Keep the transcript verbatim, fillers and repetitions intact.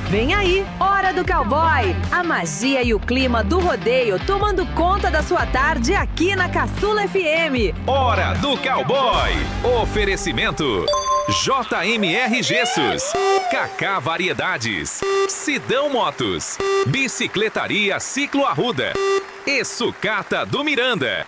Vem aí, Hora do Cowboy. A magia e o clima do rodeio tomando conta da sua tarde aqui na Caçula F M. Hora do Cowboy. Oferecimento J M R Gessos, Cacá Variedades, Sidão Motos, Bicicletaria Ciclo Arruda e Sucata do Miranda.